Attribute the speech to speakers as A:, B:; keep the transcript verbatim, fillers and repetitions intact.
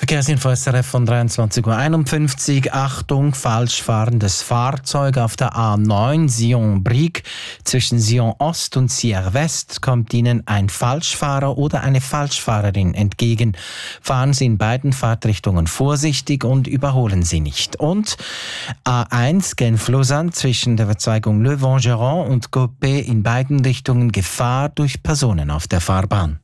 A: Verkehrsinfo S R F von dreiundzwanzig Uhr einundfünfzig. Achtung, falsch fahrendes Fahrzeug auf der A neun Sion-Brieg. Zwischen Sion Ost und Sierre West kommt Ihnen ein Falschfahrer oder eine Falschfahrerin entgegen. Fahren Sie in beiden Fahrtrichtungen vorsichtig und überholen Sie nicht. Und A eins Genf-Lausanne zwischen der Verzweigung Le Vangeron und Coppet in beiden Richtungen Gefahr durch Personen auf der Fahrbahn.